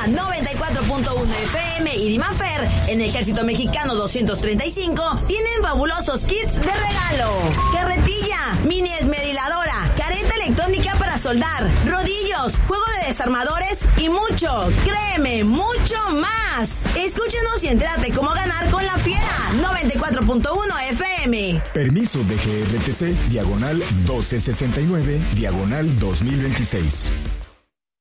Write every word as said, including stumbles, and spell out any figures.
noventa y cuatro punto uno F M y Dimafer en Ejército Mexicano doscientos treinta y cinco tienen fabulosos kits de regalo. Carretilla, mini esmeriladora, careta electrónica para soldar, rodillos, juego de desarmadores y mucho, créeme, mucho más. Escúchenos y entérate cómo ganar con la Fiera noventa y cuatro punto uno F M. Permiso de G R T C, diagonal doce sesenta y nueve, diagonal dos mil veintiséis.